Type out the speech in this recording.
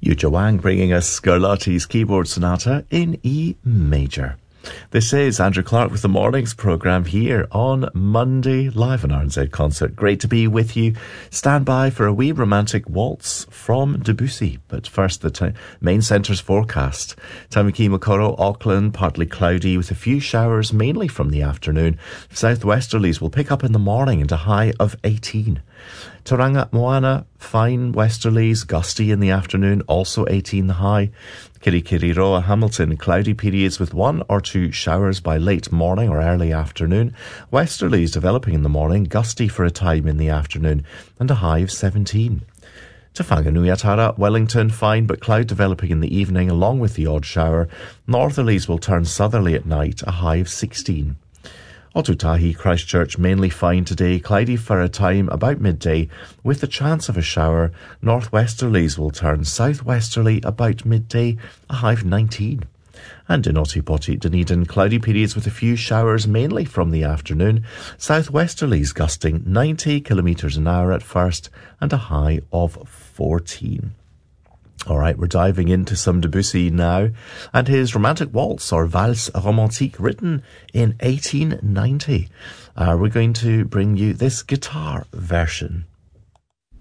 Yuja Wang bringing us Scarlatti's keyboard sonata in E major. This is Andrew Clark with the Mornings programme here on Monday, live on RNZ Concert. Great to be with you. Stand by for a wee romantic waltz from Debussy. But first, the main centre's forecast. Tamaki Makaurau, Auckland, partly cloudy with a few showers, mainly from the afternoon. Southwesterlies will pick up in the morning and a high of 18. Tauranga, Moana, fine westerlies, gusty in the afternoon, also 18 the high. Kirikiriroa, Hamilton, cloudy periods with 1 or 2 showers by late morning or early afternoon. Westerlies developing in the morning, gusty for a time in the afternoon, and a high of 17. Te Whanganuiatara, Wellington, fine but cloud developing in the evening along with the odd shower. Northerlies will turn southerly at night, a high of 16. Otutahi, Christchurch, mainly fine today, cloudy for a time about midday with the chance of a shower. Northwesterlies will turn southwesterly about midday, a high of 19. And in Otipoti, Dunedin, cloudy periods with a few showers mainly from the afternoon. Southwesterlies gusting 90 kilometres an hour at first and a high of 14. All right, we're diving into some Debussy now, and his romantic waltz, or valse romantique, written in 1890. We're going to bring you this guitar version.